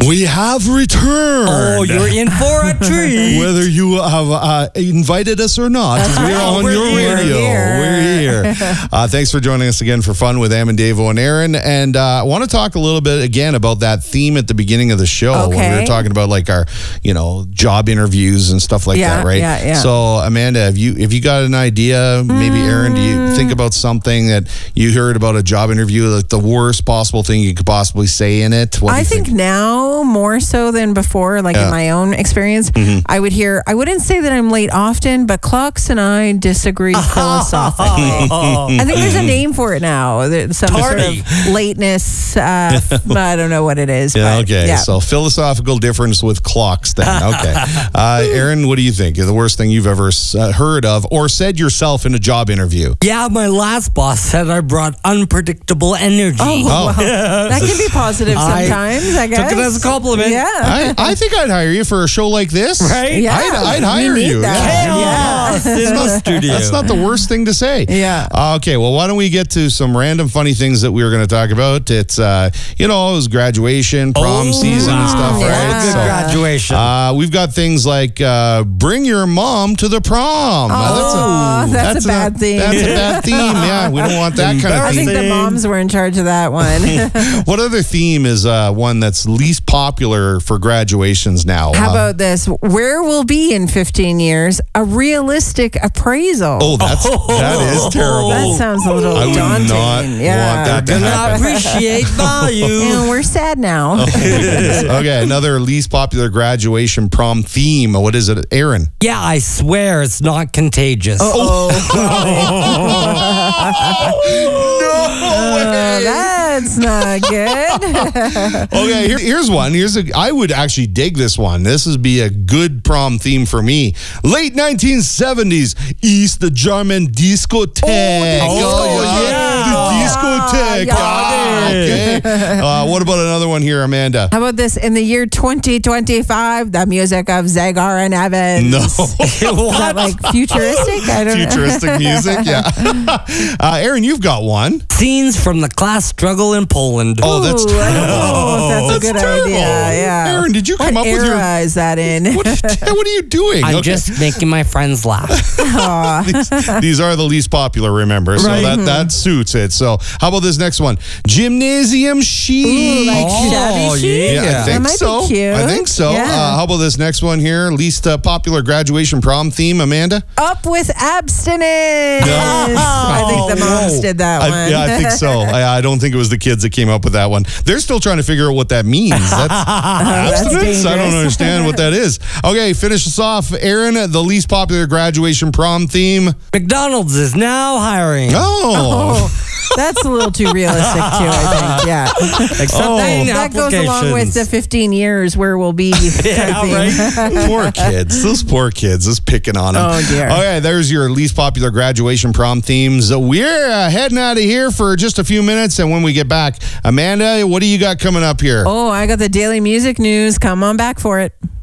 We have returned. Oh, you're in for a treat. Whether you have invited us or not, we're on We're your here. radio. We're here. Thanks for joining us again for Fun with Am and Davo and Aaron. And I want to talk a little bit again about that theme at the beginning of the show when we were talking about like our, job interviews and stuff like that, right? Yeah. So Amanda, have you got an idea? Maybe Aaron, do you think about something that you heard about a job interview, like the worst possible thing you could possibly say in it? What do you think now more so than before, like in my own experience, I wouldn't say that I'm late often, but Clocks and I disagree philosophically. I think there's a name for it now. There's some sort of lateness. I don't know what it is. Yeah, but, okay. yeah. So philosophical difference with clocks then. Okay. Aaron, what do you think? The worst thing you've ever heard of or said yourself in a job interview? Yeah, my last boss said I brought unpredictable energy. Oh. That can be positive sometimes, I guess. Took it as a compliment. Yeah. I think I'd hire you for a show like this. Right? Yeah. I'd hire We need you. that. Chaos in the studio. That's not the worst thing to say. Yeah. Okay, well, why don't we get to some random funny things that we were going to talk about? It's, it was graduation, prom season and stuff, Yeah. right? Good graduation. We've got things like bring your mom to the prom. That's a bad theme. That's a bad theme, yeah. We don't want that kind of I theme. think the moms were in charge of that one. What other theme is one that's least popular for graduations now? How about this? Where we'll be in 15 years, a realistic appraisal. Oh, that is terrible. That sounds a little I would daunting. not want that to Gonna happen. appreciate value. And we're sad now. Okay, another least popular graduation prom theme. What is it, Aaron? Yeah, I swear it's not contagious. That's not good. Okay, here's one. I would actually dig this one. This would be a good prom theme for me. Late 1970s, East German discotheque. The discotheque. Okay. What about another one here, Amanda? How about this? In the year 2025, the music of Zagar and Evans. No. Is that like futuristic? I don't know. Futuristic music, yeah. Aaron, you've got one. Scenes from the class struggle in Poland. Oh, that's Ooh, terrible. I don't know if that's a good terrible. idea. Yeah. Aaron, did you come what up with your... era is that in? What are you doing? I'm Okay. just making my friends laugh. These are the least popular, remember, so that suits it. So how about this next one? Gymnasium chic. Ooh, like shabby chic? Yeah, I That think might be so. cute. I think so. Yeah. How about this next one here? Least popular graduation prom theme, Amanda? Up with abstinence. I think the moms did that one. Yeah, I think so. I don't think it was the kids that came up with that one. They're still trying to figure out what that means. That's abstinence? I don't dangerous. understand what that is. Okay, finish us off. Aaron, the least popular graduation prom theme. McDonald's is now hiring. Oh. That's a little too realistic too, I think. Yeah. Accepting That goes along with the 15 years where we'll be. Yeah, right. Poor kids. Those poor kids. Just picking on them. Oh, dear. Okay, there's your least popular graduation prom themes. We're heading out of here for just a few minutes, and when we get back, Amanda, what do you got coming up here? Oh, I got the daily music news. Come on back for it.